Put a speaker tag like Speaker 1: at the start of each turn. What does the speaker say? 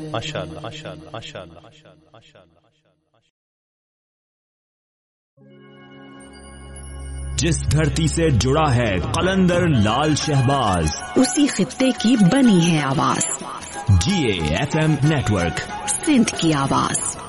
Speaker 1: माशाअल्लाह माशाअल्लाह माशाअल्लाह माशाअल्लाह।
Speaker 2: जिस धरती से जुड़ा है कलंदर लाल शहबाज,
Speaker 3: उसी खित्ते की बनी है आवाज।
Speaker 2: GAFM नेटवर्क,
Speaker 3: सिंध की आवाज।